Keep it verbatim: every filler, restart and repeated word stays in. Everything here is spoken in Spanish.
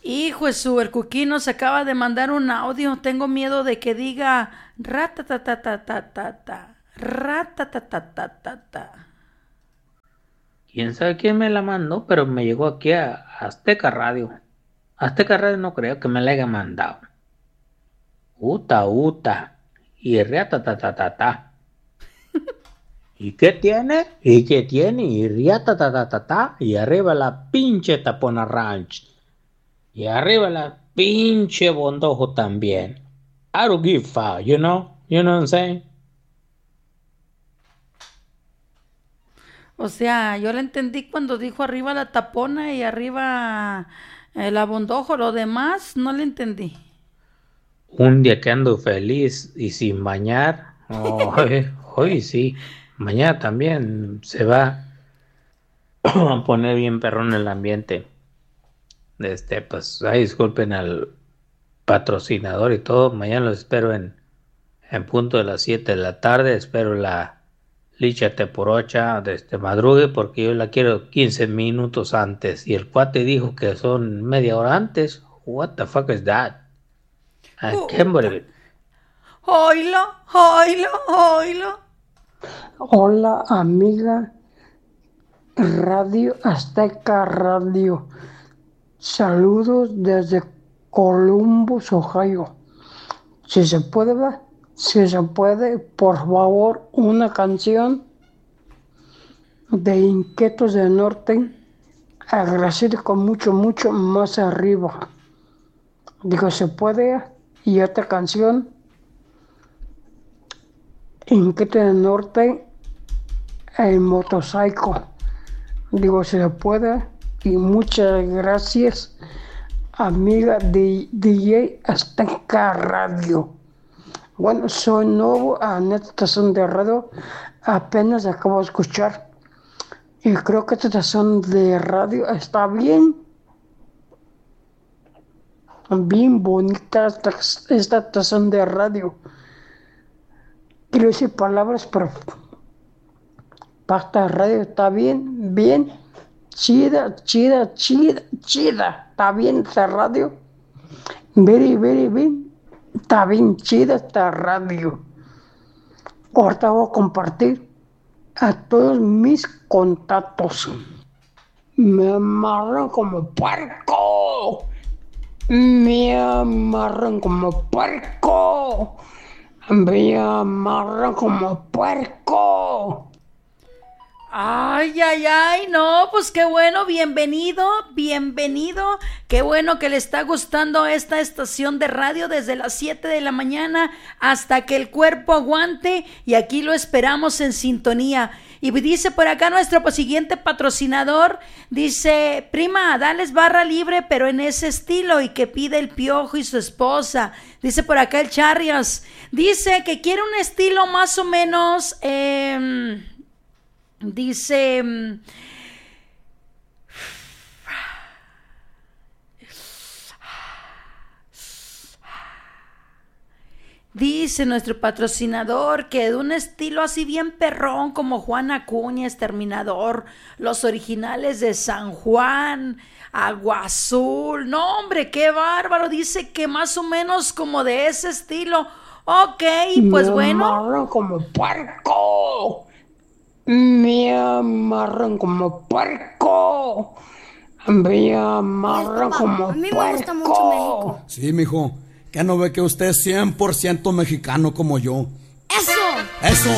Hijo de su, el Cuquín nos acaba de mandar un audio. Tengo miedo de que diga ratatatatata, ratatatatata. Quién sabe quién me la mandó, pero me llegó aquí a Azteca Radio. Azteca Radio no creo que me la haya mandado. Uta, uta. Y riatatatatata. ¿Y qué tiene? ¿Y qué tiene? Y riatatatatata. Y arriba la pinche Tapona Ranch. Y arriba la pinche Bondojo también. I don't give a fuck, you know? You know what I'm saying? O sea, yo le entendí cuando dijo arriba la Tapona y arriba el Abondojo. Lo demás no le entendí. Un día que ando feliz y sin bañar. Oh, hoy, hoy sí. Mañana también se va a poner bien perrón el ambiente. Este, pues, ay, disculpen al patrocinador y todo. Mañana los espero en, en punto de las siete de la tarde. Espero la licha teporocha de este madrugue porque yo la quiero quince minutos antes. Y el cuate dijo que son media hora antes. What the fuck is that? I can't believe it. Oilo, oilo, oilo. Hola, amiga. Radio Azteca Radio. Saludos desde Columbus, Ohio. Si se puede, ¿va? Si se puede, por favor, una canción de Inquietos del Norte, agradecido con mucho, mucho más arriba. Digo, se puede, y otra canción, Inquietos del Norte, el Motorcycle. Digo, si se puede, y muchas gracias, amiga de D J Azteca Radio. Bueno, soy nuevo en esta estación de radio, apenas acabo de escuchar y creo que esta estación de radio está bien, bien bonita esta, esta estación de radio. Quiero decir palabras, pero para esta radio está bien, bien, chida, chida, chida, chida, está bien esta radio, very, very, bien. Está bien chida esta radio. Ahorita voy a compartir a todos mis contactos. Me amarran como puerco. Me amarran como puerco. Me amarran como puerco. Ay, ay, ay, no, pues qué bueno, bienvenido, bienvenido, qué bueno que le está gustando esta estación de radio desde las siete de la mañana hasta que el cuerpo aguante y aquí lo esperamos en sintonía. Y dice por acá nuestro siguiente patrocinador, dice, prima, dales barra libre pero en ese estilo y que pide el Piojo y su esposa. Dice por acá el Charrios, dice que quiere un estilo más o menos... Eh, Dice, dice nuestro patrocinador que de un estilo así bien perrón como Juan Acuña, Exterminador, los originales de San Juan, Agua Azul. No, hombre, qué bárbaro. Dice que más o menos como de ese estilo. Ok, pues Me bueno. amarran como puerco. Me amarran como puerco. Me amarran como A mí me puerco. gusta mucho México. Sí, mijo. ¿Qué no ve que usted es cien por ciento mexicano como yo? ¡Eso! ¡Eso!